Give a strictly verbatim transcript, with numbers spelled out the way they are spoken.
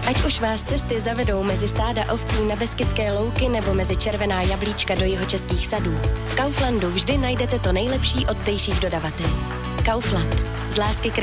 Ať už vás cesty zavedou mezi stáda ovcí na Beskydské louky nebo mezi červená jablíčka do jihočeských sadů, v Kauflandu vždy najdete to nejlepší od zdejších dodavatelů. Kaufland. Z lásky k